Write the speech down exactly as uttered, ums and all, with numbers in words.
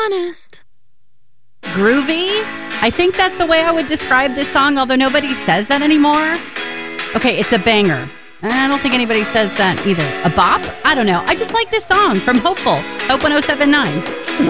honest. Groovy? I think that's the way I would describe this song, although nobody says that anymore. Okay, it's a banger. I don't think anybody says that either. A bop? I don't know. I just like this song from Hopeful. Hope one oh seven point nine.